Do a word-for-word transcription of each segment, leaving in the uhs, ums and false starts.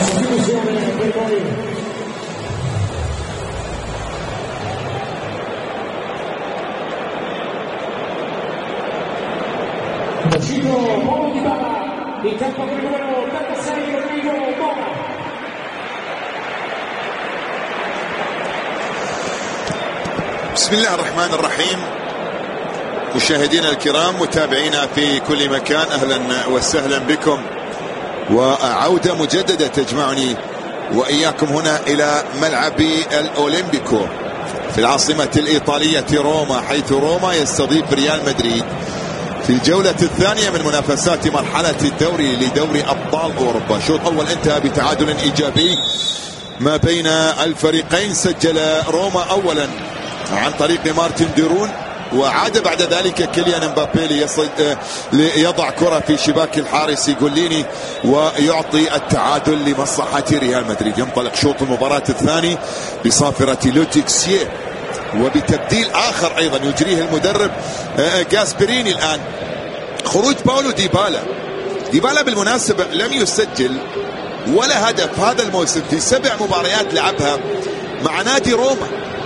Chico Paulo Dybala in campo con il numero ottantasei Rodrigo Mora. بسم الله الرحمن الرحيم. مشاهدينا الكرام متابعينا في كل مكان، اهلا وسهلا بكم، وعودة مجددة تجمعني واياكم هنا الى ملعب الاولمبيكو في العاصمة الايطالية روما، حيث روما يستضيف ريال مدريد في الجولة الثانية من منافسات مرحلة الدوري لدوري أبطال أوروبا. شوط أول انتهى بتعادل إيجابي ما بين الفريقين. سجل روما أولا عن طريق مارتن ديرون، وعاد بعد ذلك كيليان امبابي ليضع كرة في شباك الحارس جوليني ويعطي التعادل لمصلحة ريال مدريد. ينطلق شوط المباراة الثاني بصافرة لوتيكسيه، وبتبديل آخر أيضا يجريه المدرب غاسبريني. الآن خروج باولو ديبالا. ديبالا بالمناسبة لم يسجل ولا هدف هذا الموسم في سبع مباريات لعبها مع نادي روما،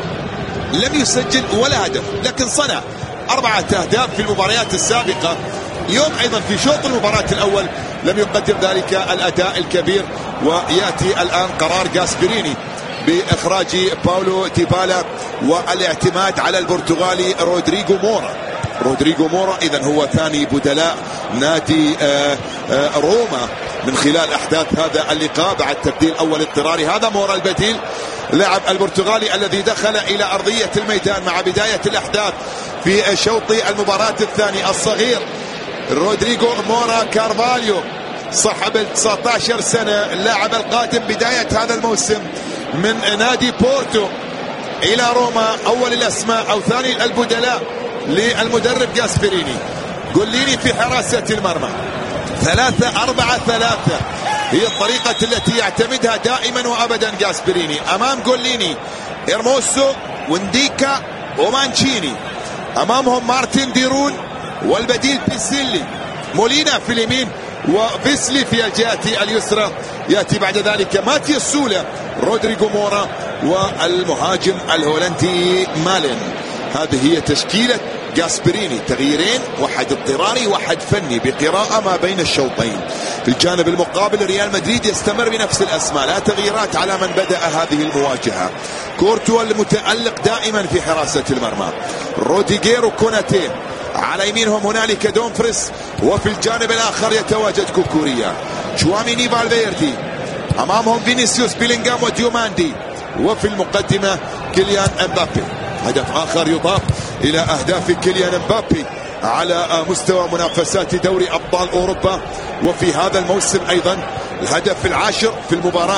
لم يسجل ولا هدف، لكن صنع أربعة أهداف في المباريات السابقة. اليوم أيضا في شوط المباراة الأول لم يقدم ذلك الأداء الكبير، ويأتي الآن قرار غاسبريني بإخراج باولو ديبالا والاعتماد على البرتغالي رودريغو مورا. رودريغو مورا إذن هو ثاني بدلاء نادي آآ آآ روما من خلال أحداث هذا اللقاء بعد تبديل أول اضطراري. هذا مورا البديل، لاعب البرتغالي الذي دخل إلى أرضية الميدان مع بداية الأحداث في شوط المباراة الثاني. الصغير رودريغو مورا كارفاليو صاحب تسعة عشر سنة، اللاعب القادم بداية هذا الموسم من نادي بورتو إلى روما، أول الأسماء أو ثاني البدلاء للمدرب غاسبريني. جوليني في حراسة المرمى. ثلاثة أربعة ثلاثة هي الطريقة التي يعتمدها دائما وأبدا غاسبريني. أمام جوليني إرموسو ونديكا ومانشيني، أمامهم مارتن ديرون والبديل بيسيلي، مولينا في اليمين وبيسلي في الجهة اليسرى. يأتي بعد ذلك ماتياس سولا، رودريغو مورا، والمهاجم الهولندي مالين. هذه هي تشكيلة غاسبريني، تغييرين، واحد اضطراري واحد فني بقراءة ما بين الشوطين. في الجانب المقابل ريال مدريد يستمر بنفس الأسماء، لا تغييرات على من بدأ هذه المواجهة. كورتوا المتألق دائما في حراسة المرمى، روديجير وكوناتي، على يمينهم هنالك دومفريس، وفي الجانب الآخر يتواجد كوكوريا، تشواميني، فالفيردي، أمامهم فينيسيوس، بيلينغهام وديوماندي، وفي المقدمة كيليان امبابي. هدف آخر يضاف إلى أهداف كيليان امبابي على مستوى منافسات دوري أبطال أوروبا، وفي هذا الموسم أيضا الهدف العاشر في المباراة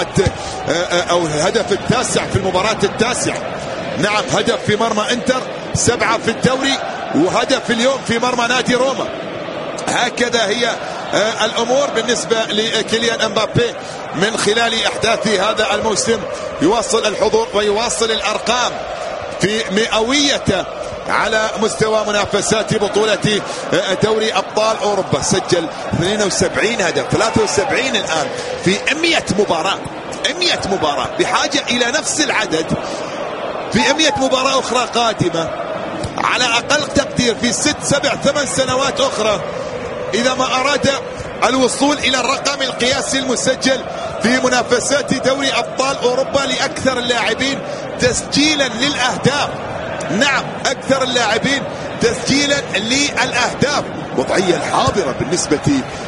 أو الهدف التاسع في المباراة التاسعة. نعم، هدف في مرمى انتر، سبعة في الدوري، وهدف اليوم في مرمى نادي روما. هكذا هي الأمور بالنسبة لكيليان امبابي من خلال أحداث هذا الموسم. يواصل الحضور ويواصل الأرقام في مئويته على مستوى منافسات بطولة دوري أبطال أوروبا. سجل اثنين وسبعين هدف، ثلاثة وسبعين الآن في مئة مباراة. مئة مباراة، بحاجة إلى نفس العدد في مئة مباراة أخرى قادمة على أقل تقدير في ست سبع ثمان سنوات أخرى، إذا ما أراد الوصول إلى الرقم القياسي المسجل في منافسات دوري أبطال أوروبا لأكثر اللاعبين تسجيلا للأهداف. نعم، أكثر اللاعبين تسجيلا للأهداف. وضعية الحاضرة بالنسبة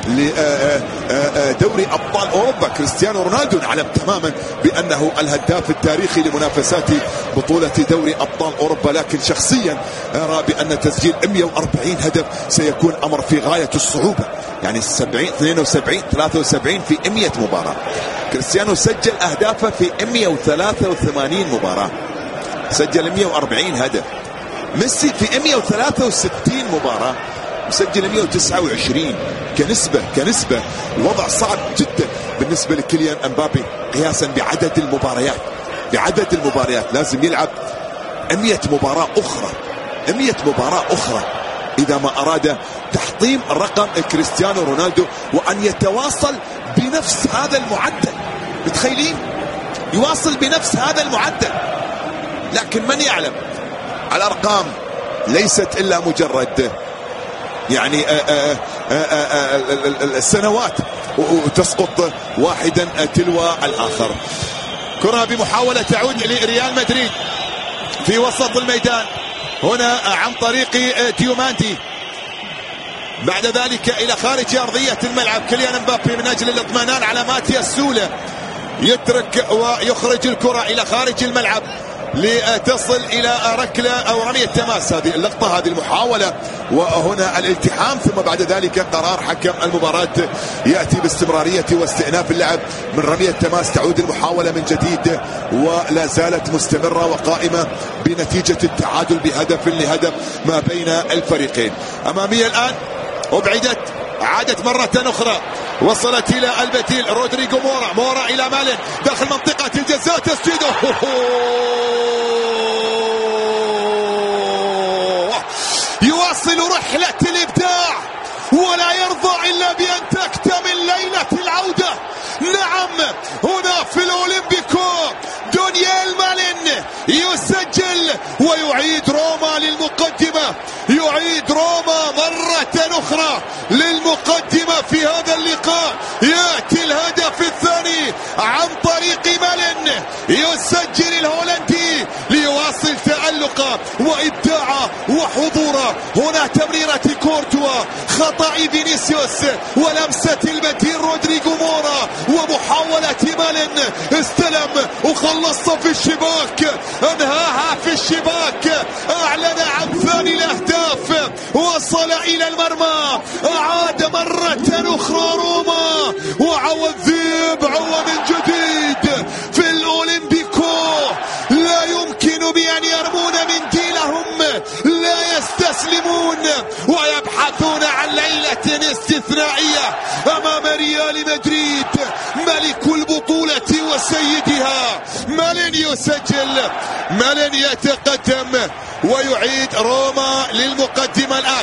لدوري أبطال أوروبا، كريستيانو رونالدو نعلم تماما بأنه الهداف التاريخي لمنافسات بطولة دوري أبطال أوروبا، لكن شخصيا أرى بأن تسجيل مئة وأربعين هدف سيكون أمر في غاية الصعوبة. يعني سبعين، اثنين وسبعين، ثلاثة وسبعين في مئة مباراة. كريستيانو سجل أهدافه في مئة وثلاثة وثمانين مباراة، سجل مئة وأربعين هدف. ميسي في مئة وثلاثة وستين مباراة مسجل مئة وتسعة وعشرين. كنسبة كنسبة الوضع صعب جدا بالنسبة لكيليان امبابي قياسا بعدد المباريات. بعدد المباريات لازم يلعب مئة مباراة أخرى، مئة مباراة أخرى إذا ما أراد تحطيم رقم كريستيانو رونالدو وأن يتواصل بنفس هذا المعدل. متخيلين يواصل بنفس هذا المعدل، لكن من يعلم الأرقام ليست إلا مجرد يعني آآ آآ السنوات وتسقط واحدا تلو الآخر. كرة بمحاولة تعود لريال مدريد في وسط الميدان هنا عن طريق ديوماندي، بعد ذلك إلى خارج أرضية الملعب كيليان امبابي من أجل الاطمئنان على ماتياس سولة، يترك ويخرج الكرة إلى خارج الملعب لتصل إلى ركلة أو رمية تماس. هذه اللقطة، هذه المحاولة، وهنا الالتحام، ثم بعد ذلك قرار حكم المباراة يأتي باستمرارية واستئناف اللعب من رمية تماس. تعود المحاولة من جديد ولا زالت مستمرة وقائمة بنتيجة التعادل بهدف لهدف ما بين الفريقين. أمامية الآن وبعدت، عادت مرة أخرى، وصلت إلى البديل رودريغو مورا، مورا إلى مالن داخل منطقة الجزاء، تسديده يواصل رحلة الإبداع ولا يرضى إلا بأن تكتمل ليلة العودة. نعم، هنا في الأولمبيكو دونيال مالن يسجل ويعيد روما للمقدمة، يعيد روما مرة أخرى للمقدمة في هذا اللقاء. يأتي الهدف الثاني عن طريق مالن، يسجل الهولندي ليواصل تألقه وإبداعه وحضوره. هنا تمريرة كورتوا، خطأ فينيسيوس، ولمسة البديل رودريغو مورا، ومحاولة مالن، استلم وخلص في الشباك، انهاها في الشباك، اعلن عن ثاني الاهداف، وصل الى المرمى، اعاد مرة اخرى روما، وعوى الذئب، عوى من جديد في الاولمبيكو. لا يمكن بان يرمون منديلهم، لا يستسلمون ويبحثون عن ليلة استثنائية امام ريال مدريد ملك البطولة وسيدها. مالن يسجل، مالن يتقدم ويعيد روما للمقدمة الآن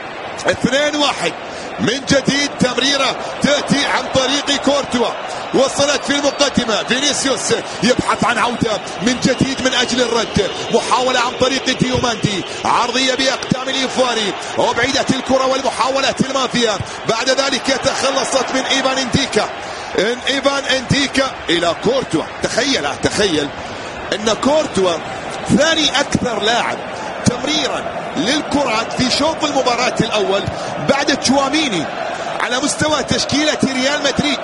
اثنين واحد من جديد. تمريرة تأتي عن طريق كورتوا، وصلت في المقدمة، فينيسيوس يبحث عن عودة من جديد من أجل الرد، محاولة عن طريق ديوماندي، عرضية بأقدام الإيفواري، وبعيدة الكرة والمحاولات المافية. بعد ذلك تخلصت من إيفان انديكا، إن إيفان انديكا إلى كورتوا. تخيل تخيل أن كورتوا ثاني أكثر لاعب تمريرا للكرات في شوط المباراة الأول بعد تشواميني على مستوى تشكيلة ريال مدريد.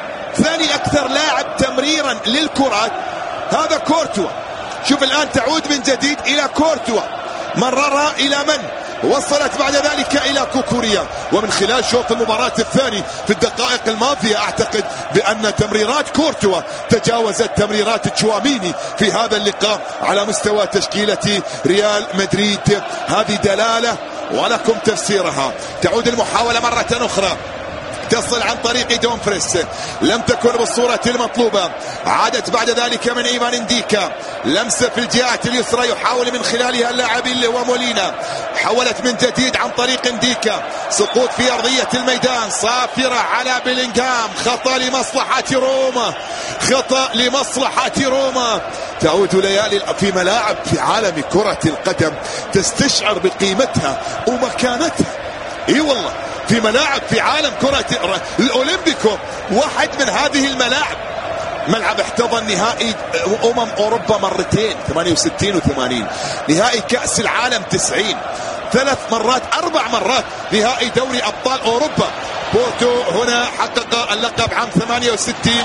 ثاني أكثر لاعب تمريرا للكرات هذا كورتوا. شوف الآن تعود من جديد إلى كورتوا، مررها إلى من؟ وصلت بعد ذلك إلى كوكوريا. ومن خلال شوط المباراة الثاني في الدقائق الماضية أعتقد بأن تمريرات كورتوا تجاوزت تمريرات تشواميني في هذا اللقاء على مستوى تشكيلة ريال مدريد. هذه دلالة ولكم تفسيرها. تعود المحاولة مرة أخرى، تصل عن طريق دومفريس، لم تكن بالصورة المطلوبة، عادت بعد ذلك من إيفان انديكا، لمسة في الجهة اليسرى يحاول من خلالها اللاعب اللي هو مولينا، حولت من جديد عن طريق انديكا، سقوط في أرضية الميدان، صافرة على بيلينغهام، خطأ لمصلحة روما، خطأ لمصلحة روما. تعود ليالي في ملاعب في عالم كرة القدم تستشعر بقيمتها ومكانتها. اي والله، في ملاعب في عالم كرة الأولمبيكو، واحد من هذه الملاعب، ملعب احتضن نهائي أمم أوروبا مرتين ثمانية وستين وثمانين، نهائي كأس العالم تسعين، ثلاث مرات أربع مرات نهائي دوري أبطال أوروبا. بورتو هنا حقق اللقب عام ثمانية وستين،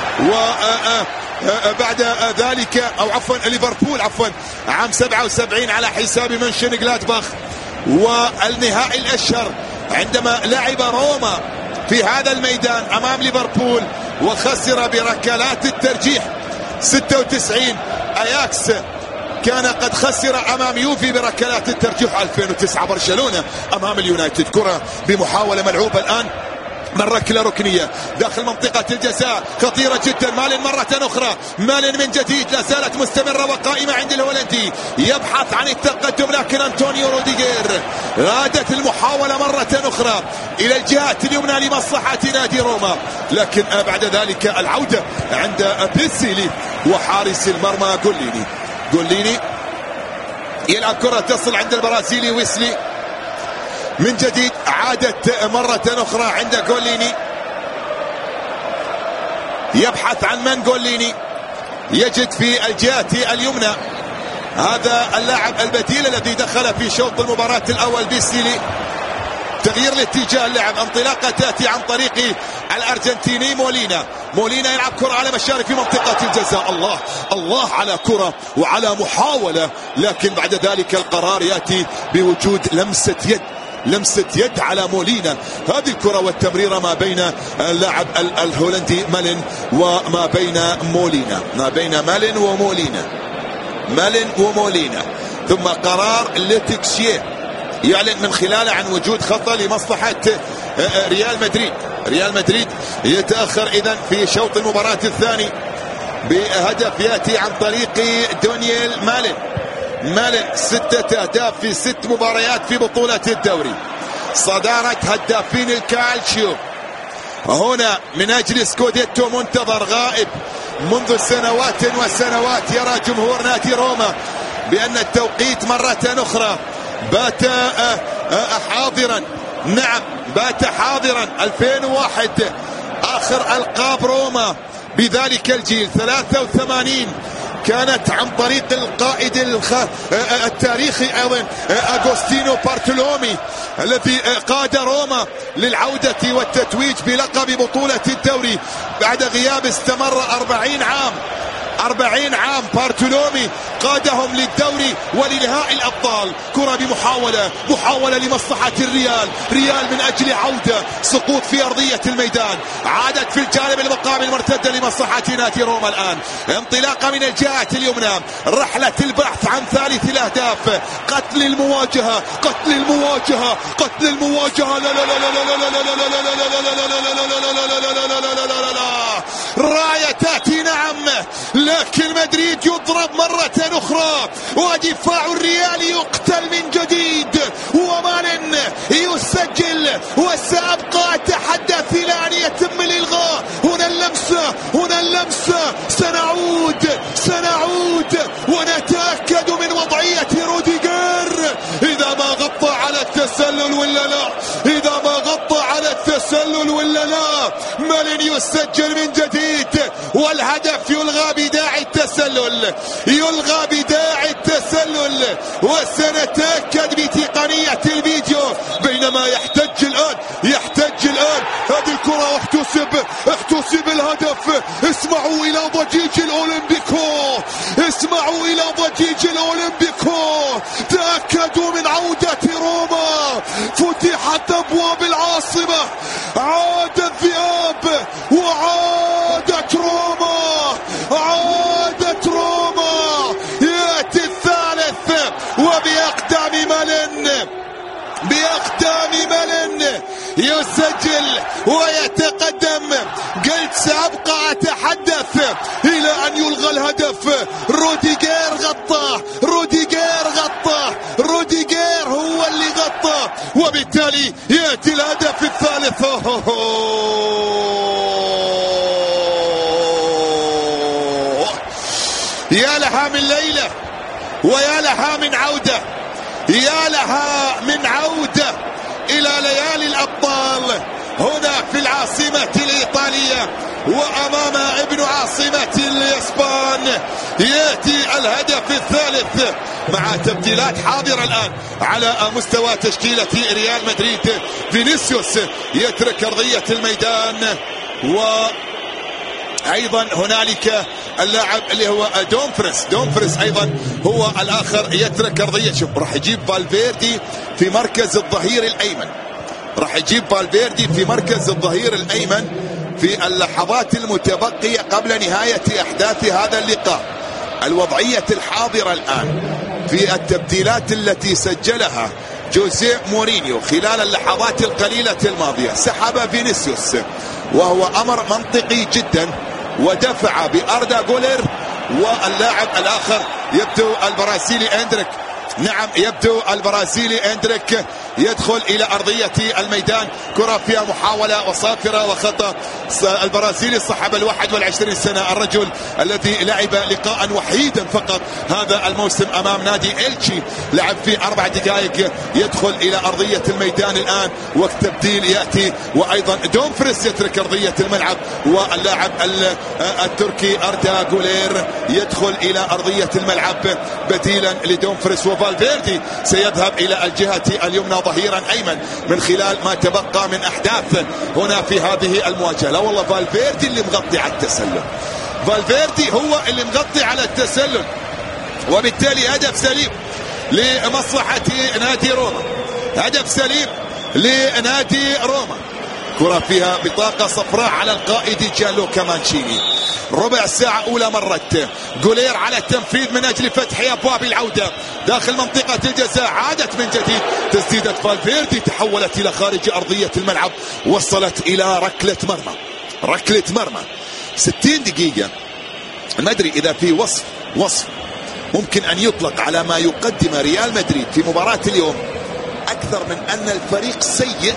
وبعد ذلك أو عفوا ليفربول عفوا عام سبعة وسبعين على حساب منشن جلادباخ. والنهائي الأشهر عندما لعب روما في هذا الميدان أمام ليفربول وخسر بركلات الترجيح ستة وتسعين. أياكس كان قد خسر أمام يوفي بركلات الترجيح. ألفين وتسعة برشلونة أمام اليونايتد. كرة بمحاولة ملعوبة الآن من ركلة ركنية داخل منطقة الجزاء خطيرة جدا. مالن مرة أخرى، مالن من جديد لا زالت مستمرة وقائمة عند الهولندي يبحث عن التقدم، لكن أنطونيو روديغير عادت المحاولة مرة أخرى إلى الجهة اليمنى لمصلحة نادي روما، لكن بعد ذلك العودة عند بيسيلي وحارس المرمى جوليني. جوليني يلعب كرة تصل عند البرازيلي ويسلي من جديد، عادت مرة أخرى عند جوليني، يبحث عن من جوليني، يجد في الجهة اليمنى هذا اللاعب البديل الذي دخل في شوط المباراة الأول بيسيلي. تغيير الاتجاه اللعب، انطلاقة تأتي عن طريق الأرجنتيني مولينا. مولينا يلعب كرة على مشارف في منطقة الجزاء. الله الله على كرة وعلى محاولة، لكن بعد ذلك القرار يأتي بوجود لمسة يد، لمسة يد على مولينا. هذه الكرة والتمريرة ما بين اللاعب الهولندي مالن وما بين مولينا، ما بين مالن ومولينا، مالن ومولينا. ثم قرار لتكسيه يعلن من خلاله عن وجود خطأ لمصلحة ريال مدريد. ريال مدريد يتأخر إذن في شوط المباراة الثاني بهدف يأتي عن طريق دانييل مالن. مالن ستة أهداف في ست مباريات في بطولة الدوري، صدارة هدافين الكالتشيو هنا من أجل سكوديتو منتظر غائب منذ سنوات وسنوات. يرى جمهور نادي روما بأن التوقيت مرة أخرى بات حاضرا، نعم بات حاضرا. ألفين وواحد آخر ألقاب روما بذلك الجيل، ثلاثة وثمانين كانت عن طريق القائد الخ... التاريخي أيضا أغوستينو بارتولومي الذي قاد روما للعودة والتتويج بلقب بطولة الدوري بعد غياب استمر أربعين عام. أربعين عام بارتولومي قادهم للدوري ولنهائي الأبطال. كرة بمحاولة، محاولة لمصلحة الريال، ريال من أجل عودة، سقوط في أرضية الميدان، عادت في الجانب المقابل مرتدة لمصلحة نادي روما. الآن انطلاقة من الجهة اليمنى، رحلة البحث عن ثالث الأهداف، قتل المواجهة، قتل المواجهة، قتل المواجهة. لا لا لا لا لا لا لا لا لا لا، راية تأتي نعم، لكن مدريد يضرب مرة أخرى ودفاع الريال يقتل من جديد، ومالن يسجل. وسأبقى أتحدث إلى أن يتم الإلغاء. هنا اللمسة، هنا اللمسة، سنعود سنعود ونتأكد من وضعية روديغير إذا ما غطى على التسلل ولا لا، إذا ما غطى على التسلل ولا لا. مالن يسجل من جديد والهدف يلغى بداعي التسلل، يلغى بداعي التسلل، وسنتأكد بتقنية الفيديو. بينما يحتج الآن، يحتج الآن هذه الكرة واحتسب، احتسب الهدف. اسمعوا إلى ضجيج الأولمبيكو، اسمعوا إلى ضجيج الأولمبيكو. تأكدوا من عودة روما، فتحت أبواب العاصمة، عاد الذئاب وعادت روما، عادت روما. يأتي الثالث وبأقدام مالن، بأقدام مالن يسجل ويتقدم. قلت سأبقى أتحدث إلى أن يلغى الهدف. روديغير غطاه، روديغير غطاه، روديغير هو اللي غطاه، وبالتالي يأتي الهدف الثالث. يا لها من ليلة ويا لها من عودة، يا لها من عودة إلى ليالي الأبطال هنا في العاصمة الإيطالية وأمام ابن عاصمة الإسبان. يأتي الهدف الثالث مع تبديلات حاضرة الآن على مستوى تشكيلة ريال مدريد. فينيسيوس يترك أرضية الميدان، و ايضا هنالك اللاعب اللي هو دومفريس، دومفريس ايضا هو الاخر يترك ارضيه. شوف راح يجيب فالفيردي في مركز الظهير الايمن، راح يجيب فالفيردي في مركز الظهير الايمن في اللحظات المتبقيه قبل نهايه احداث هذا اللقاء. الوضعيه الحاضره الان في التبديلات التي سجلها جوزيه مورينيو خلال اللحظات القليلة الماضية سحب فينيسيوس، وهو أمر منطقي جدا، ودفع بأردا جولير واللاعب الآخر يبدو البرازيلي اندريك. نعم يبدو البرازيلي اندريك يدخل إلى أرضية الميدان. كرة فيها محاولة وصافرة وخطأ. البرازيلي صاحب الواحد والعشرين سنة، الرجل الذي لعب لقاء وحيدا فقط هذا الموسم أمام نادي إلتشي، لعب في أربع دقائق، يدخل إلى أرضية الميدان الآن. وقت تبديل يأتي، وأيضا دومفريس يترك أرضية الملعب، واللاعب التركي أردا جولير يدخل إلى أرضية الملعب بديلا لدومفريس. وفالفيردي سيذهب إلى الجهة اليمنى ظهيرا أيمن من خلال ما تبقى من أحداث هنا في هذه المواجهة. لا والله فالفيردي اللي مغطي على التسلل، فالفيردي هو اللي مغطي على التسلل، وبالتالي هدف سليم لمصلحة نادي روما، هدف سليم لنادي روما. كرة فيها بطاقة صفراء على القائد جانلوكا مانشيني. ربع ساعة أولى مرت، جولير على التنفيذ من أجل فتح أبواب العودة داخل منطقة الجزاء. عادت من جديد تسديدة فالفيردي، تحولت إلى خارج أرضية الملعب، وصلت إلى ركلة مرمى. ركلة مرمى ستين دقيقة. ما أدري إذا في وصف وصف ممكن أن يطلق على ما يقدم ريال مدريد في مباراة اليوم أكثر من أن الفريق سيء.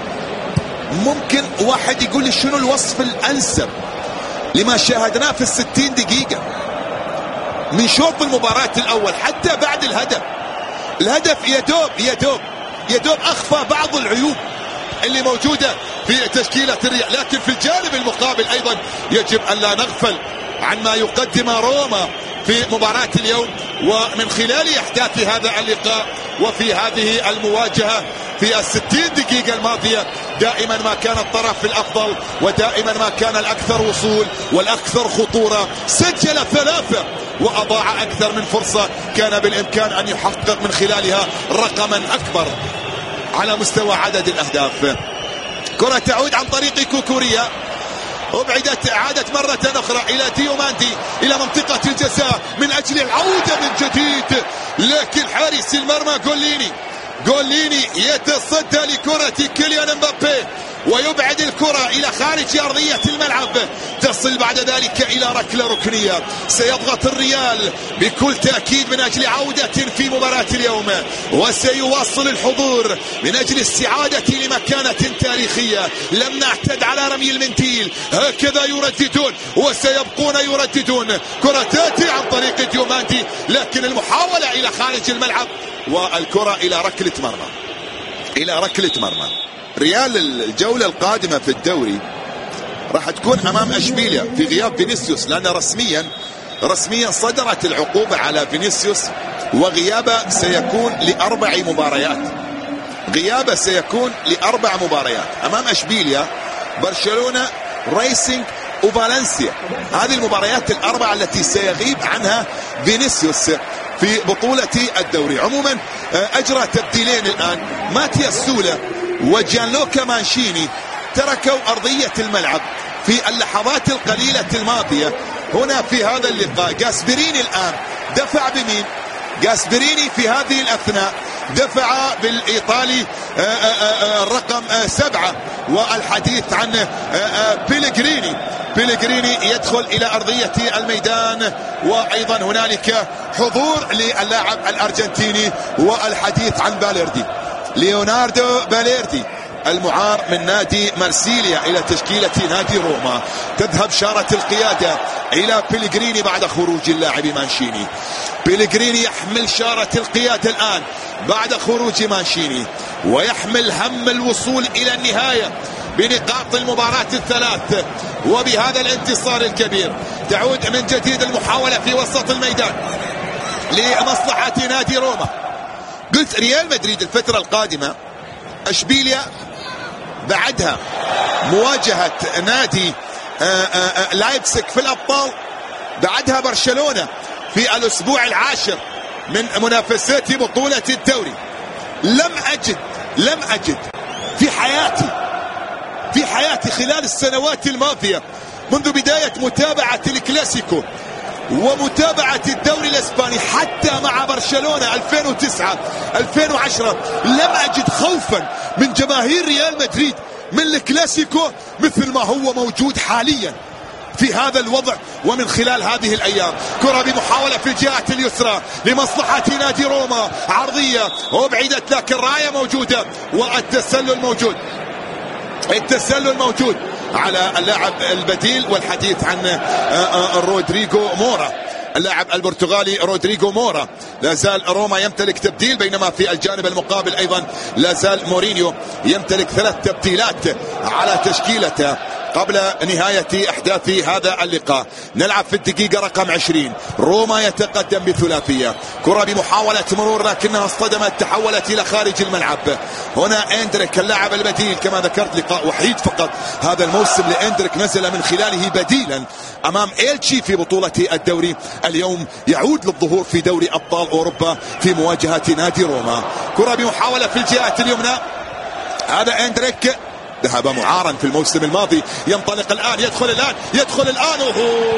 ممكن واحد يقول لي شنو الوصف الأنسب لما شاهدناه في الستين دقيقة من شوط المباراة الأول حتى بعد الهدف. الهدف يدوب يدوب يدوب أخفى بعض العيوب اللي موجودة في تشكيلة الريال، لكن في الجانب المقابل أيضا يجب أن لا نغفل عن ما يقدم روما في مباراة اليوم، ومن خلال أحداث هذا اللقاء وفي هذه المواجهة في الستين دقيقة الماضية دائما ما كان الطرف الأفضل، ودائما ما كان الأكثر وصول والأكثر خطورة. سجل ثلاثة وأضاع أكثر من فرصة كان بالإمكان أن يحقق من خلالها رقما أكبر على مستوى عدد الأهداف. كرة تعود عن طريق كوكوريا، أبعدت عادت مرة أخرى إلى ديوماندي إلى منطقة الجزاء من أجل العودة من جديد، لكن حارس المرمى جوليني جوليني يتصدى لكرة كيليان امبابي ويبعد الكرة إلى خارج أرضية الملعب، تصل بعد ذلك إلى ركلة ركنية. سيضغط الريال بكل تأكيد من أجل عودة في مباراة اليوم، وسيواصل الحضور من أجل استعادة لمكانة تاريخية. لم نعتد على رمي المنديل، هكذا يرددون وسيبقون يرددون. كرة تأتي عن طريق ديوماندي، لكن المحاولة إلى خارج الملعب، والكرة إلى ركلة مرمى إلى ركلة مرمى. ريال الجولة القادمة في الدوري راح تكون أمام أشبيليا في غياب فينيسيوس، لأن رسميا رسميا صدرت العقوبة على فينيسيوس، وغيابه سيكون لأربع مباريات. غيابه سيكون لأربع مباريات أمام أشبيليا، برشلونة، ريسينج، وفالنسيا. هذه المباريات الأربعة التي سيغيب عنها فينيسيوس في بطولة الدوري. عموما أجرى تبديلين الآن، ماتياس سولا وجانلوكا مانشيني تركوا أرضية الملعب في اللحظات القليلة الماضية هنا في هذا اللقاء. جاسبريني الآن دفع بمين؟ جاسبريني في هذه الأثناء دفع بالإيطالي الرقم سبعة، والحديث عن بيلغريني. بيلغريني يدخل إلى أرضية الميدان، وأيضا هنالك حضور للاعب الأرجنتيني، والحديث عن باليردي، ليوناردو باليردي المعار من نادي مارسيليا إلى تشكيلة نادي روما. تذهب شارة القيادة إلى بيلغريني بعد خروج اللاعب مانشيني. بيلغريني يحمل شارة القيادة الآن بعد خروج مانشيني، ويحمل هم الوصول إلى النهاية بنقاط المباراة الثلاث. وبهذا الانتصار الكبير تعود من جديد المحاولة في وسط الميدان لمصلحة نادي روما. قلت ريال مدريد الفترة القادمة أشبيليا، بعدها مواجهة نادي لايبزيج في الأبطال، بعدها برشلونة في الأسبوع العاشر من منافسات بطولة الدوري. لم أجد لم أجد في حياتي في حياتي خلال السنوات الماضية منذ بداية متابعة الكلاسيكو ومتابعة الدوري الاسباني حتى مع برشلونة ألفين وتسعة ألفين وعشرة لم اجد خوفا من جماهير ريال مدريد من الكلاسيكو مثل ما هو موجود حاليا في هذا الوضع ومن خلال هذه الايام. كرة بمحاولة في الجهة اليسرى لمصلحة نادي روما، عرضية وبعيدت لكن راية موجودة والتسلل موجود. التسلل موجود على اللاعب البديل، والحديث عن رودريغو مورا، اللاعب البرتغالي رودريغو مورا. لا زال روما يمتلك تبديل، بينما في الجانب المقابل ايضا لا زال مورينيو يمتلك ثلاث تبديلات على تشكيلته قبل نهاية أحداث هذا اللقاء. نلعب في الدقيقة رقم عشرين، روما يتقدم بثلاثية. كرة بمحاولة مرور لكنها اصطدمت، تحولت إلى خارج الملعب. هنا إندريك اللاعب البديل، كما ذكرت لقاء وحيد فقط هذا الموسم لإندريك نزل من خلاله بديلا أمام إلتشي في بطولة الدوري. اليوم يعود للظهور في دوري أبطال أوروبا في مواجهة نادي روما. كرة بمحاولة في الجهة اليمنى، هذا إندريك ذهب معارا في الموسم الماضي، ينطلق الآن، يدخل الآن يدخل الآن أوه.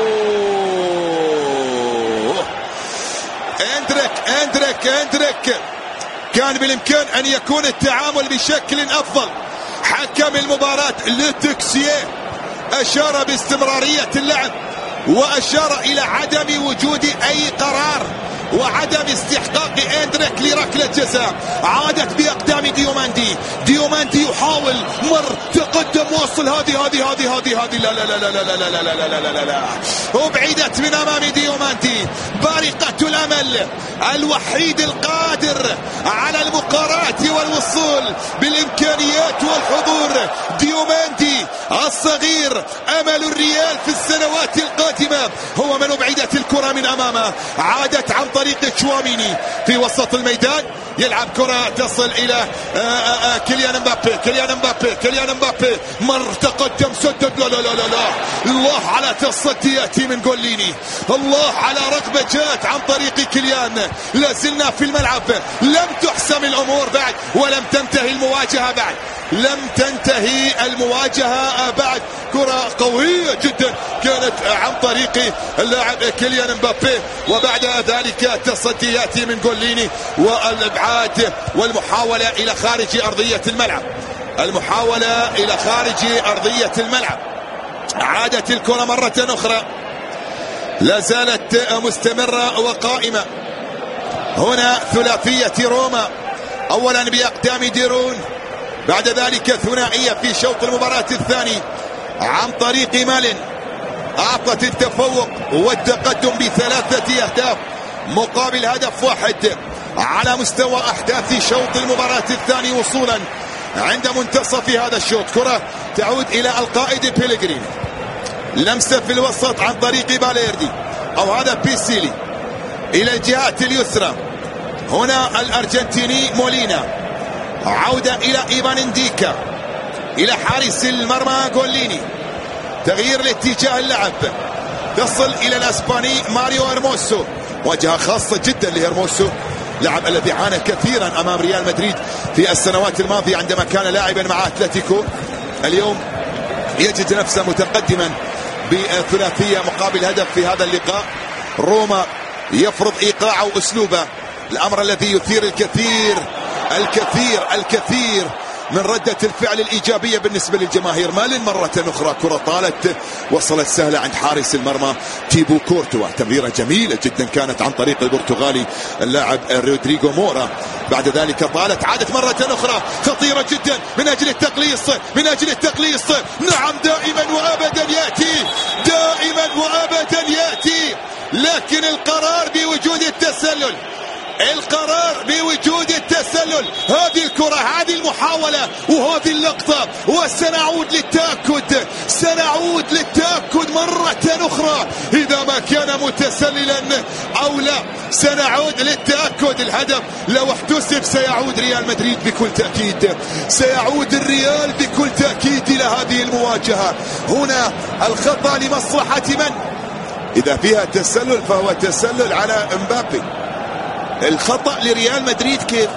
اندريك اندريك اندريك كان بالإمكان أن يكون التعامل بشكل أفضل. حكم المباراة لوتكسيه أشار باستمرارية اللعب وأشار إلى عدم وجود أي قرار وعدم استحقاق اندريك لركلة جزاء. عادت باقدام ديوماندي، ديوماندي يحاول، مر، تقدم، واصل، هذه هذه هذه هذه هذه لا لا لا لا لا لا لا لا لا لا لا لا وبعيدت من امام ديوماندي. بارقة الامل، الوحيد القادر على المقارنة والوصول بالامكانيات والحضور، ديوماندي الصغير امل الريال في السنوات القادمة، هو من ابعدت الكرة من امامه. عادت عن طريق تشواميني في وسط الميدان، يلعب كرة تصل إلى آآ آآ كيليان امبابي، كيليان امبابي كيليان امبابي مر، تقدم، سدد، لا لا لا لا لا الله على تصديات من جوليني، الله على رغبة جات عن طريق كيليان. لا زلنا في الملعب، لم تحسم الأمور بعد ولم تنتهي المواجهة بعد، لم تنتهي المواجهة بعد. كرة قوية جدا كانت عن طريق اللاعب كيليان امبابي، وبعد ذلك تصديات من جوليني والابعاد والمحاولة الى خارج ارضية الملعب، المحاولة الى خارج ارضية الملعب. عادت الكرة مرة اخرى، لا زالت مستمرة وقائمة. هنا ثلاثية روما، اولا باقدام ديرون، بعد ذلك ثنائية في شوط المباراة الثاني عن طريق مالين، أعطت التفوق والتقدم بثلاثة أهداف مقابل هدف واحد على مستوى أحداث شوط المباراة الثاني وصولا عند منتصف هذا الشوط. كرة تعود إلى القائد بيلغريني، لمسة في الوسط عن طريق باليردي أو هذا بيسيلي إلى الجهة اليسرى. هنا الأرجنتيني مولينا، عودة إلى إيفان انديكا، إلى حارس المرمى جوليني، تغيير لاتجاه اللعب، تصل إلى الأسباني ماريو هيرموسو. واجهة خاصة جدا لهيرموسو، لاعب الذي عانى كثيرا أمام ريال مدريد في السنوات الماضية عندما كان لاعبا مع أتلتيكو. اليوم يجد نفسه متقدما بثلاثية مقابل هدف في هذا اللقاء. روما يفرض إيقاعه وأسلوبه، الأمر الذي يثير الكثير الكثير الكثير من ردة الفعل الإيجابية بالنسبة للجماهير. مالين مرة أخرى، كرة طالت وصلت سهلة عند حارس المرمى تيبو كورتوا، تمريرة جميلة جدا كانت عن طريق البرتغالي اللاعب رودريغو مورا. بعد ذلك طالت، عادت مرة أخرى خطيرة جدا من أجل التقليص، من أجل التقليص. نعم، دائما وأبدا يأتي، دائما وأبدا يأتي، لكن القرار بوجود التسلل، القرار بوجود التسلل. هذه الكرة، هذه المحاولة وهذه اللقطة، وسنعود للتأكد، سنعود للتأكد مرة أخرى إذا ما كان متسللا أو لا. سنعود للتأكد. الهدف لو احتسب سيعود ريال مدريد بكل تأكيد، سيعود الريال بكل تأكيد إلى هذه المواجهة. هنا الخطأ لمصلحة من؟ إذا فيها تسلل فهو تسلل على امبابي. الخطأ لريال مدريد كيف؟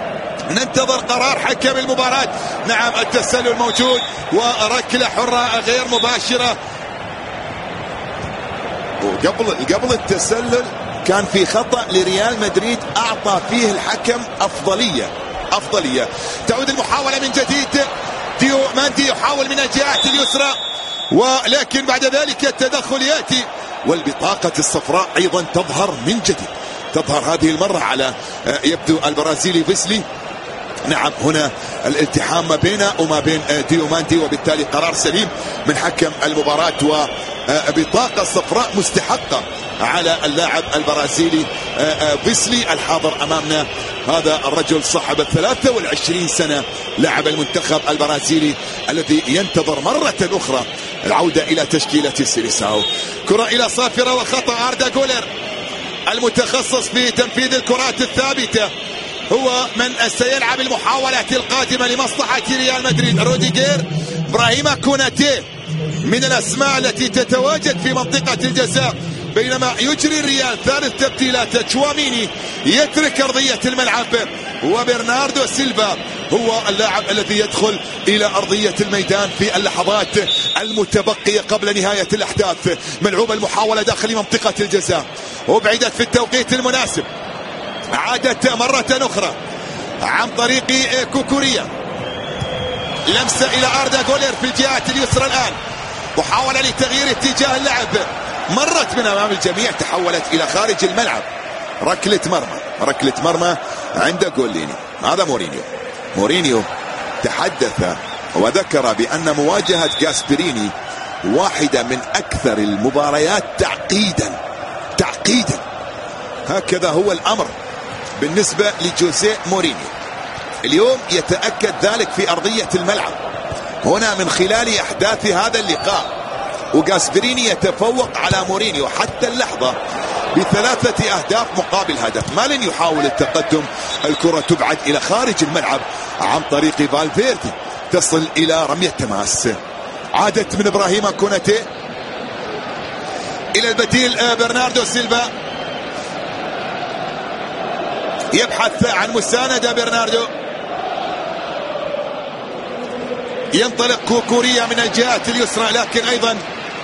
ننتظر قرار حكم المباراة. نعم، التسلل موجود وركلة حرة غير مباشرة. وقبل قبل التسلل كان في خطأ لريال مدريد أعطى فيه الحكم أفضلية أفضلية. تعود المحاولة من جديد، ديو ماندي يحاول من الجهة اليسرى، ولكن بعد ذلك التدخل يأتي والبطاقة الصفراء أيضا تظهر من جديد، تظهر هذه المرة على يبدو البرازيلي فيسلي. نعم هنا الالتحام ما بينه وما بين ديو ماندي، وبالتالي قرار سليم من حكم المباراة وبطاقة صفراء مستحقة على اللاعب البرازيلي فيسلي الحاضر أمامنا. هذا الرجل صاحب الثلاثة والعشرين سنة، لاعب المنتخب البرازيلي الذي ينتظر مرة أخرى العودة إلى تشكيلة سيليساو. كرة إلى صافرة وخطأ أردا جولر المتخصص في تنفيذ الكرات الثابتة، هو من سيلعب المحاولات القادمة لمصلحة ريال مدريد. روديجير، إبراهيم كوناتي من الأسماء التي تتواجد في منطقة الجزاء، بينما يجري الريال ثالث تبديلات. تشواميني يترك أرضية الملعب، وبرناردو سيلفا هو اللاعب الذي يدخل إلى أرضية الميدان في اللحظات المتبقية قبل نهاية الأحداث. ملعوب المحاولة داخل منطقة الجزاء، وبعدت في التوقيت المناسب، عادت مرة أخرى عن طريق كوكوريا. لمسة إلى أردا جولر في الجهة اليسرى الآن، محاولة لتغيير اتجاه اللعب، مرت من أمام الجميع، تحولت إلى خارج الملعب. ركلة مرمى، ركلة مرمى عند جوليني. هذا مورينيو. مورينيو تحدث وذكر بأن مواجهة غاسبريني واحدة من أكثر المباريات تعقيدا تعقيدا هكذا هو الأمر بالنسبة لجوزيه مورينيو. اليوم يتأكد ذلك في أرضية الملعب هنا من خلال أحداث هذا اللقاء، وغاسبريني يتفوق على مورينيو حتى اللحظة بثلاثة أهداف مقابل هدف. مالن يحاول التقدم، الكرة تبعد إلى خارج الملعب عن طريق فالفيردي، تصل إلى رمية تماس. عادت من إبراهيم كوناتي إلى البديل برناردو سيلفا، يبحث عن مساندة برناردو، ينطلق كوكوريا من الجهة اليسرى، لكن أيضا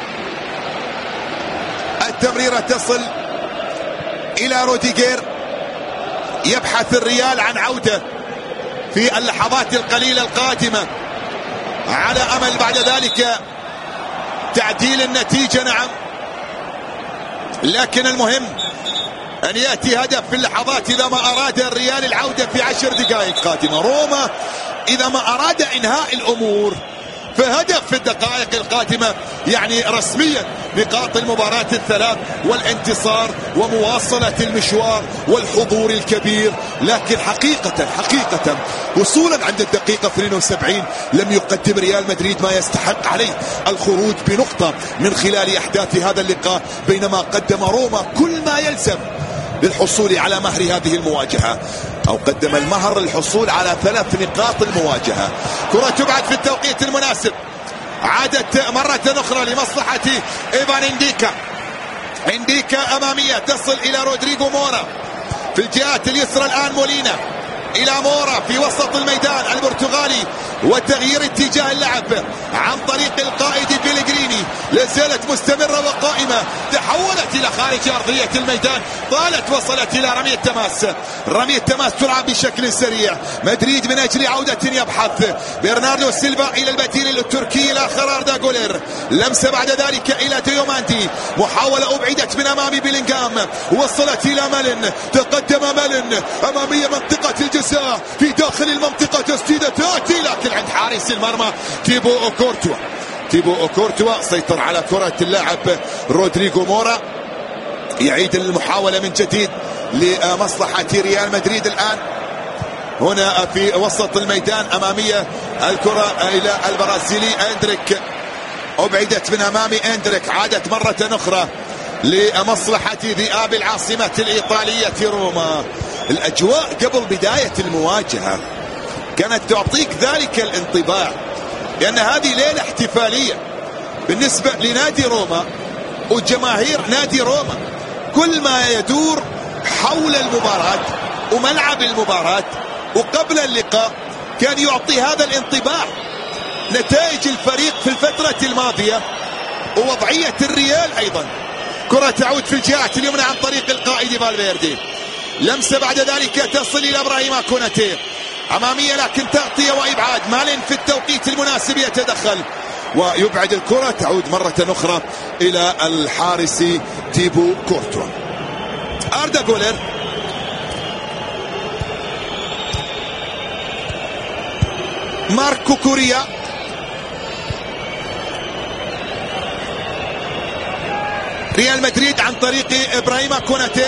التمريرة تصل إلى روديجير. يبحث الريال عن عودة في اللحظات القليلة القادمة على أمل بعد ذلك تعديل النتيجة. نعم، لكن المهم أن يأتي هدف في اللحظات إذا ما أراد الريال العودة في عشر دقائق قادمة. روما إذا ما أراد إنهاء الأمور فهدف في الدقائق القادمة، يعني رسميا نقاط المباراة الثلاث والانتصار ومواصلة المشوار والحضور الكبير. لكن حقيقة حقيقة وصولا عند الدقيقة اثنين وسبعين لم يقدم ريال مدريد ما يستحق عليه الخروج بنقطة من خلال أحداث هذا اللقاء، بينما قدم روما كل ما يلزم للحصول على مهر هذه المواجهة، أو قدم المهر للحصول على ثلاث نقاط المواجهة. كرة تبعد في التوقيت المناسب، عادت مرة أخرى لمصلحة إيفان إنديكا. إنديكا أمامية تصل إلى رودريغو مورا في الجهة اليسرى الآن. مولينا إلى مورا في وسط الميدان البرتغالي، وتغيير اتجاه اللعب عن طريق القائد بيلغريني لازالت مستمرة وقائمة، تحولت إلى خارج أرضية الميدان، طالت وصلت إلى رمية تماس. رمية تماس تلعب بشكل سريع. مدريد من أجل عودة يبحث. برناردو سيلفا إلى البديل التركي الآخر أردا جولر، لمسة بعد ذلك إلى ديوماندي، محاولة أبعدت من أمام بيلينغهام، وصلت إلى مالن، تقدم مالن أمامية منطقة الجزاء في داخل المنطقة، تسديدة تأتي لكن عند حارس المرمى تيبو أوكورتوا. تيبو أوكورتوا سيطر على كرة اللاعب رودريغو مورا، يعيد المحاولة من جديد لمصلحة ريال مدريد. الآن هنا في وسط الميدان أمامية الكرة إلى البرازيلي أندريك، أبعدت من أمام أندريك، عادت مرة أخرى لمصلحة ذئاب العاصمة الإيطالية روما. الأجواء قبل بداية المواجهة كانت تعطيك ذلك الانطباع، لأن هذه ليلة احتفالية بالنسبة لنادي روما وجماهير نادي روما. كل ما يدور حول المباراة وملعب المباراة وقبل اللقاء كان يعطي هذا الانطباع. نتائج الفريق في الفترة الماضية ووضعية الريال أيضا كرة تعود في الجهات اليمنى عن طريق القائد فالفيردي. لمسة بعد ذلك تصل إلى إبراهيم كوناتي أمامية، لكن تغطية وإبعاد. مالين في التوقيت المناسب يتدخل ويبعد الكرة. تعود مرة أخرى إلى الحارس تيبو كورتوا. أردا جولر ماركو كوريا ريال مدريد عن طريق إبراهيم كوناتي.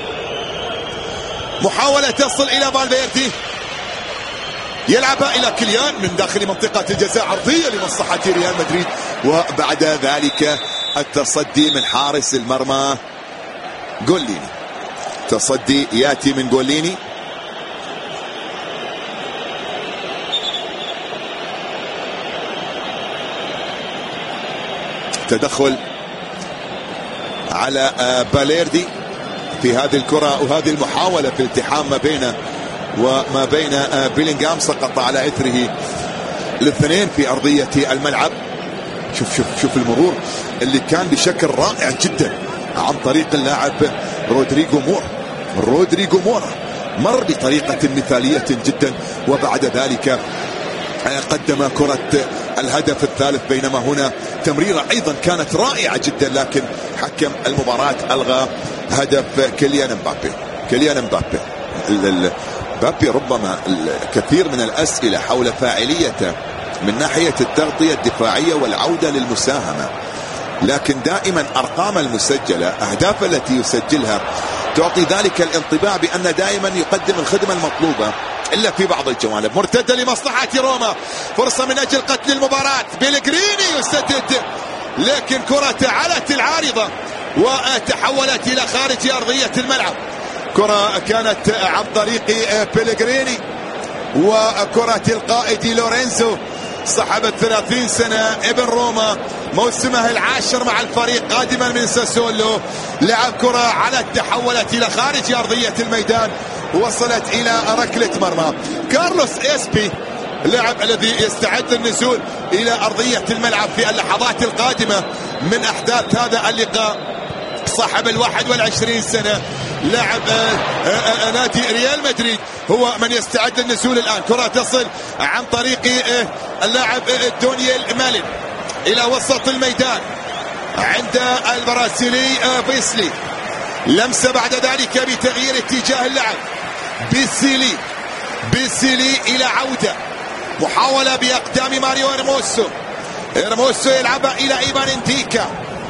محاولة تصل إلى فالفيردي، يلعبها إلى كيليان من داخل منطقة الجزاء، عرضية لمصلحة ريال مدريد. وبعد ذلك التصدي من حارس المرمى جوليني. تصدي يأتي من جوليني. تدخل على باليردي في هذه الكرة وهذه المحاولة في التحام ما بينه وما بين بيلينغهام. سقط على اثره الاثنين في ارضيه الملعب. شوف شوف شوف المرور اللي كان بشكل رائع جدا عن طريق اللاعب رودريغو مورا. رودريغو مورا مر بطريقه مثاليه جدا، وبعد ذلك قدم كره الهدف الثالث. بينما هنا تمريره ايضا كانت رائعه جدا، لكن حكم المباراه الغى هدف كيليان امبابي. كيليان امبابي مبابي ربما الكثير من الأسئلة حول فاعليته من ناحية التغطية الدفاعية والعودة للمساهمة، لكن دائما أرقام المسجلة أهداف التي يسجلها تعطي ذلك الانطباع بأن دائما يقدم الخدمة المطلوبة إلا في بعض الجوانب. مرتدة لمصلحة روما، فرصة من أجل قتل المباراة. بيلغريني يسدد، لكن كرة علت العارضة وتحولت إلى خارج أرضية الملعب. كرة كانت عن طريق بيلغريني، وكرة القائد لورينزو صاحب الثلاثين سنة ابن روما، موسمه العاشر مع الفريق قادما من ساسولو. لعب كرة على تحولت إلى خارج أرضية الميدان، وصلت إلى ركلة مرمى. كارلوس إسبي اللاعب الذي يستعد للنزول إلى أرضية الملعب في اللحظات القادمة من أحداث هذا اللقاء، صاحب الواحد والعشرين سنة، لاعب نادي ريال مدريد، هو من يستعد للنزول الآن. كرة تصل عن طريق اللاعب دونييل مالين إلى وسط الميدان عند البرازيلي بيسلي. لمسة بعد ذلك بتغيير اتجاه اللعب. بيسيلي بيسيلي إلى عودة، محاولة بأقدام ماريو إرموسو. إرموسو يلعبها إلى إيفان إنديكا،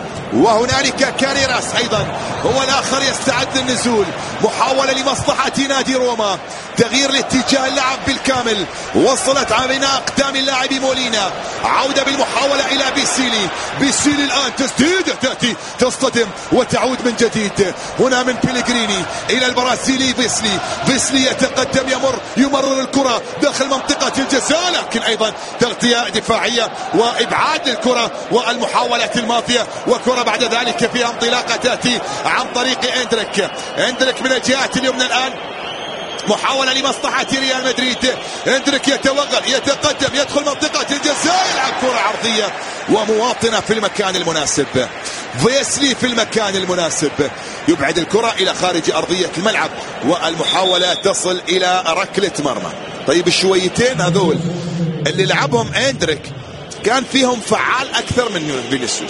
وهنالك كاريراس أيضا هو الآخر يستعد للنزول. محاولة لمصلحة نادي روما، تغيير لاتجاه اللعب بالكامل، وصلت بين أقدام اللاعب مولينا. عودة بالمحاولة إلى بيسيلي. بيسيلي الآن تسديد تأتي تصطدم وتعود من جديد هنا من بيلغريني إلى البرازيلي بيسلي. بيسلي يتقدم، يمر يمرر الكرة داخل منطقة الجزاء، لكن أيضا تغطية دفاعية وإبعاد للكرة والمحاولة الماضية. وكرة بعد ذلك فيها انطلاقة تأتي عن طريق اندريك. اندريك من الجهات اليمنى الآن، محاولة لمصلحة ريال مدريد. اندريك يتوغل، يتقدم، يدخل منطقة الجزاء، يلعب كرة عرضية ومواطنة في المكان المناسب. فيسلي في المكان المناسب، يبعد الكرة إلى خارج أرضية الملعب، والمحاولة تصل إلى ركلة مرمى. طيب الشويتين هذول اللي لعبهم اندريك كان فيهم فعال أكثر من فينيسيوس.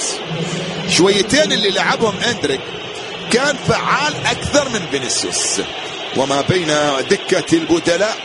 شويتين اللي لعبهم اندريك كان فعال أكثر من فينيسيوس. وما بين دكة البدلاء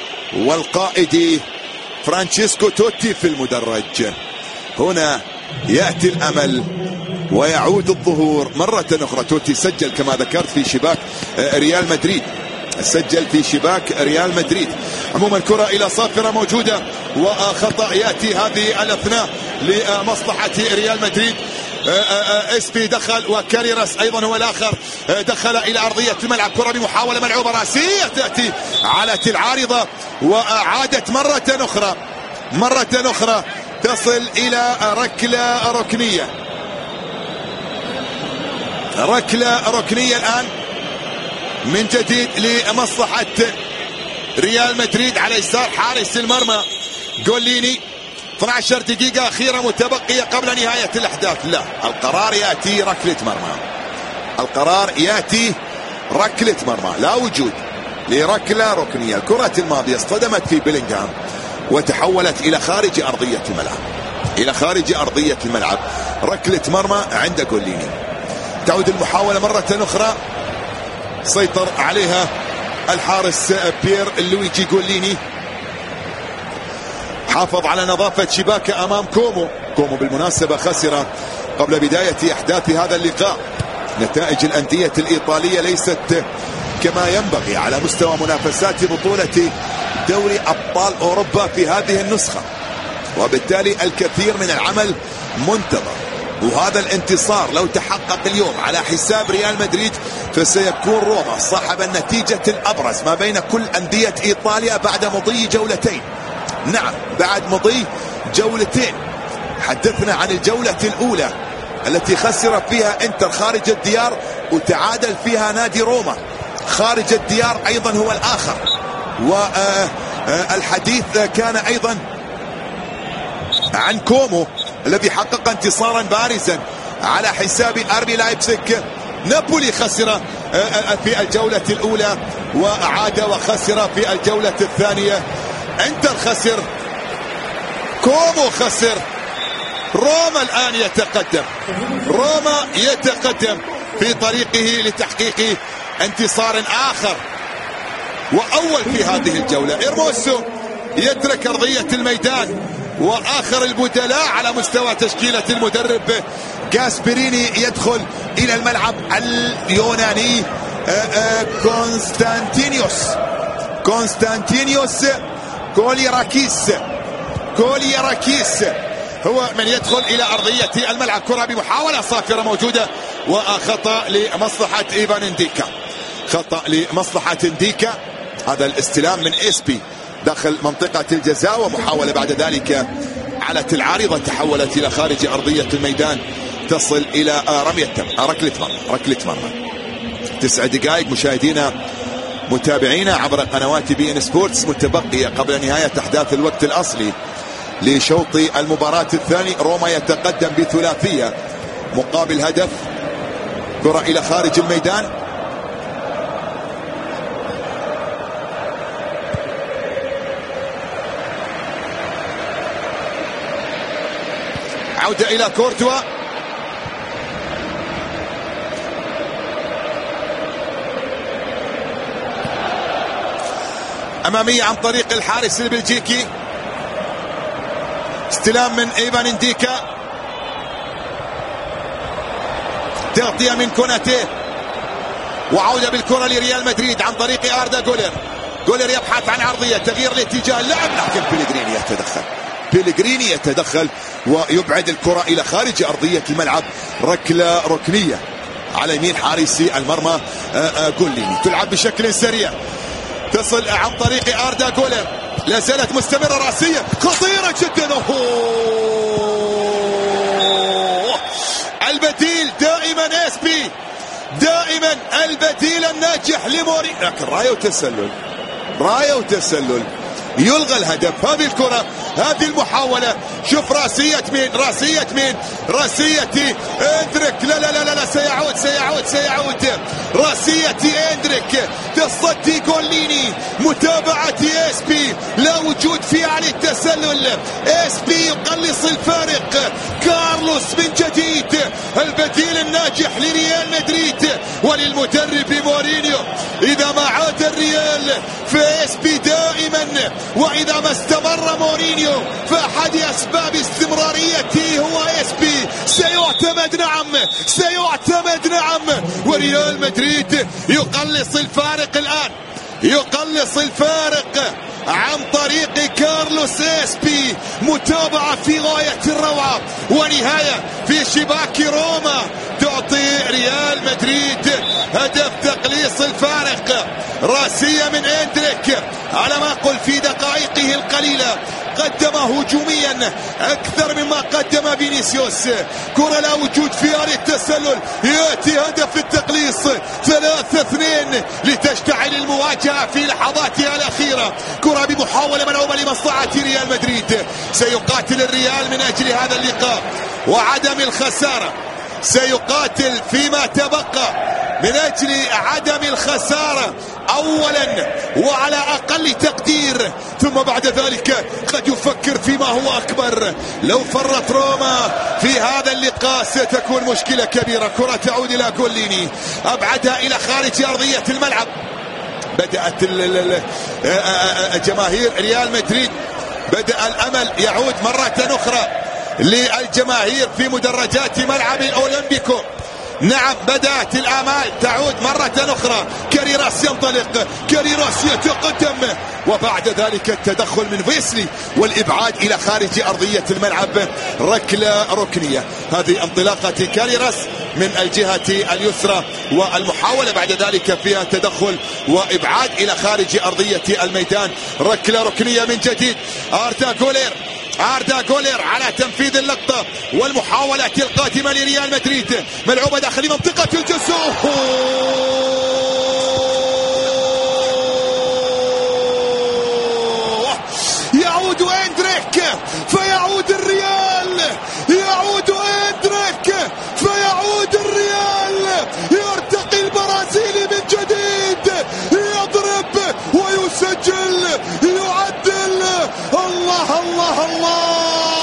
والقائد فرانشيسكو توتي في المدرج، هنا يأتي الأمل ويعود الظهور مرة أخرى. توتي سجل كما ذكرت في شباك ريال مدريد، سجل في شباك ريال مدريد. عموما كرة إلى صافرة موجودة، وخطأ يأتي هذه الأثناء لمصلحة ريال مدريد. اسبي دخل، وكاريراس ايضا هو الاخر دخل الى ارضيه الملعب. كره بمحاوله ملعوبه راسيه تاتي على العارضه، وعادت مره اخرى مره اخرى تصل الى ركله ركنيه. ركله ركنيه الان من جديد لمصلحه ريال مدريد على يسار حارس المرمى جوليني. اثنتي عشرة دقيقة أخيرة متبقية قبل نهاية الأحداث. لا، القرار يأتي ركلة مرمى. القرار يأتي ركلة مرمى، لا وجود لركلة ركنية. الكرة الماضية اصطدمت في بيلينغهام وتحولت إلى خارج أرضية الملعب، إلى خارج أرضية الملعب. ركلة مرمى عند جوليني. تعود المحاولة مرة أخرى، سيطر عليها الحارس بيير لويجي جوليني، حافظ على نظافة شباكه أمام كومو. كومو بالمناسبة خسر قبل بداية أحداث هذا اللقاء. نتائج الأندية الإيطالية ليست كما ينبغي على مستوى منافسات بطولة دوري أبطال أوروبا في هذه النسخة، وبالتالي الكثير من العمل منتظر. وهذا الانتصار لو تحقق اليوم على حساب ريال مدريد فسيكون روما صاحب النتيجة الأبرز ما بين كل أندية إيطاليا بعد مضي جولتين. نعم، بعد مضي جولتين. حدثنا عن الجولة الأولى التي خسر فيها انتر خارج الديار وتعادل فيها نادي روما خارج الديار أيضا هو الآخر. والحديث كان أيضا عن كومو الذي حقق انتصارا بارزا على حساب اربي لايبزيغ. نابولي خسر في الجولة الأولى وعاد وخسر في الجولة الثانية. انتر خسر، كومو خسر، روما الآن يتقدم. روما يتقدم في طريقه لتحقيق انتصار آخر وأول في هذه الجولة. إرموسو يترك أرضية الميدان، وآخر البدلاء على مستوى تشكيلة المدرب غاسبريني يدخل إلى الملعب اليوناني كونستانتينيوس كونستانتينيوس كوليراكيس كوليراكيس هو من يدخل إلى أرضية الملعب. كرة بمحاولة صافرة موجودة وخطأ لمصلحة إيفان إنديكا، خطأ لمصلحة إنديكا. هذا الاستلام من إسبي داخل منطقة الجزاء، ومحاولة بعد ذلك على العارضة تحولت إلى خارج أرضية الميدان تصل إلى رمية ركلة مرمى. ركلة مرمى. تسع دقائق مشاهدينا متابعينا عبر قنوات بي ان سبورتس متبقية قبل نهاية أحداث الوقت الأصلي لشوط المباراة الثاني. روما يتقدم بثلاثية مقابل هدف. كرة إلى خارج الميدان، عودة إلى كورتوا، أمامية عن طريق الحارس البلجيكي، استلام من إيفان إنديكا، تغطية من كوناتي، وعودة بالكرة لريال مدريد عن طريق أردا جولر. جولر يبحث عن عرضية، تغيير لاتجاه اللعب، لكن بيلغريني يتدخل. بيلغريني يتدخل ويبعد الكرة إلى خارج أرضية الملعب. ركلة ركنية على يمين حارسي المرمى جوليني. تلعب بشكل سريع، تصل عن طريق أردا جولر، لا زالت مستمرة رأسية خطيرة جدا. أوه. البديل دائما اسبي، دائما البديل الناجح لموري، لكن راية وتسلل، راية وتسلل، يلغى الهدف. هذه الكرة، هذه المحاولة، شوف راسية مين، راسية مين، راسية اندريك، لا لا لا لا سيعود سيعود سيعود راسية اندريك، تصدي جوليني، متابعة اسبي، لا وجود في على التسلل. اسبي يقلص الفارق. كارلوس من جديد البديل الناجح لريال مدريد وللمدرب مورينيو. إذا ما عاد الريال فاسبي دائما، وإذا ما استمر مورينيو فأحد أسباب استمراريته هو اسبي. سيعتمد، نعم سيعتمد، نعم. وريال مدريد يقلص الفارق الآن، يقلص الفارق عن طريق كارلوس اسبي. متابعة في غاية الروعة، ونهاية في شباك روما تعطي ريال مدريد هدف تقليص الفارق. راسية من اندريك على ما قل في دقائقه القليلة قدم هجوميا أكثر مما قدم فينيسيوس. كرة لا وجود في آلة التسلل، يأتي هدف التقليص. ثلاثة اثنين لتشتعل المواجهة في لحظاتها الأخيرة. كرة بمحاولة منعومة لمصلحة ريال مدريد. سيقاتل الريال من أجل هذا اللقاء وعدم الخسارة سيقاتل فيما تبقى من أجل عدم الخسارة أولا وعلى أقل تقدير، ثم بعد ذلك قد يفكر فيما هو أكبر. لو فرط روما في هذا اللقاء ستكون مشكلة كبيرة. كرة تعود إلى جوليني، أبعدها إلى خارج أرضية الملعب. بدأت جماهير ريال مدريد، بدأ الأمل يعود مرة أخرى للجماهير في مدرجات ملعب الأولمبيكو. نعم بدأت الآمال تعود مرة أخرى. كاريراس ينطلق، كاريراس يتقدم، وبعد ذلك التدخل من فيسلي والإبعاد إلى خارج أرضية الملعب. ركلة ركنية. هذه انطلاقة كاريراس من الجهة اليسرى، والمحاولة بعد ذلك فيها تدخل وإبعاد إلى خارج أرضية الميدان. ركلة ركنية من جديد. آردا غولير، آردا غولير على تنفيذ اللقطة والمحاولات القادمة لريال مدريد. ملعوبة داخل منطقة الجزاء. يعود إندريك فيعود الريال، يعود إندريك فيعود الريال. يرتقي البرازيلي من جديد، يضرب ويسجل، يعدل. الله الله الله.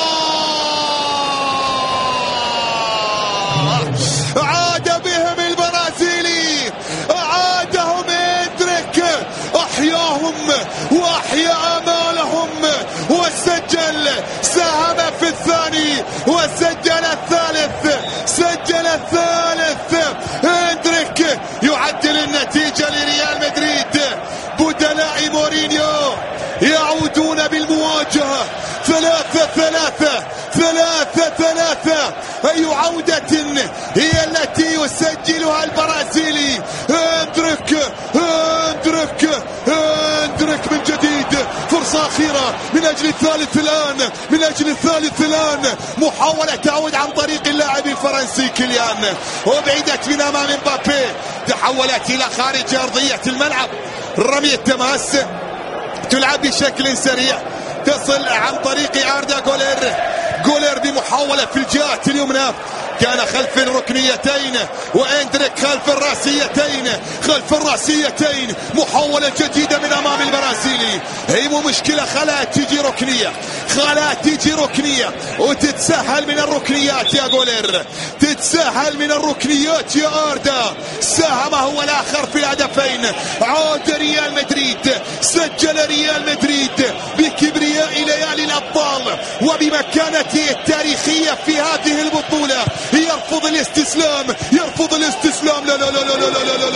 عاد بهم البرازيلي، عادهم إندريك، أحياهم وأحيا آمالهم وسجل. ساهم في الثاني وسجل الثالث، سجل الثالث. إندريك يعدل النتيجة لريال مدريد. بدلاء مورينيو يعودون بالمواجهة. ثلاثة ثلاثة ثلاثة ثلاثة. أي عودة هي التي يسجلها البرازيلي. إندريك إندريك إندريك من جديد. فرصة أخيرة من أجل الثالث الآن، من أجل الثالث الآن. محاولة تعود عن طريق اللاعب الفرنسي كيليان، وبعدت من أمام مبابي، تحولت إلى خارج أرضية الملعب. رمية تماس تلعب بشكل سريع، تصل عن طريق آردا غولير. غولير بمحاولة في الجهة اليمنى، كان خلف الركنيتين، وإندريك خلف الراسيتين، خلف الراسيتين. محاولة جديدة من أمام البرازيلي. هي مو مشكلة، خلا تجي ركنية، خلا تجي ركنية وتتسهل من الركنيات يا غولير، تتسهل من الركنيات يا آردا. ساهم هو الآخر في الهدفين. عاد ريال مدريد، سجل ريال مدريد بكبرياء ليالي الأبطال وبمكانته التاريخية في هذه البطولة. يرفض الاستسلام، يرفض الاستسلام. لا لا لا لا لا لا لا لا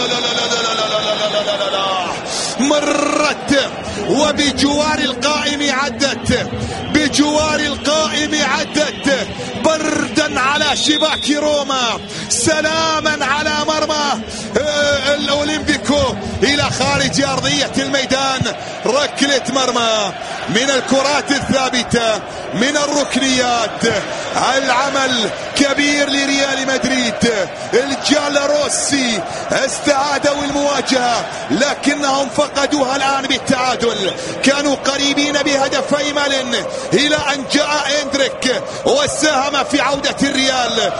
لا لا لا. مرت وبجوار القائم عدت، بجوار القائم عدت. بردا على شباك روما، سلاما على مرمى الأولمبيكو إلى خارج أرضية الميدان. ركلة مرمى من الكرات الثابتة، من الركنيات. العمل كبير لريال مدريد. الجالاروسي استعادوا المواجهة لكنهم فقدوها الآن بالتعادل. كانوا قريبين بهدفي مال إلى أن جاء إندريك وساهم في عودة الريال.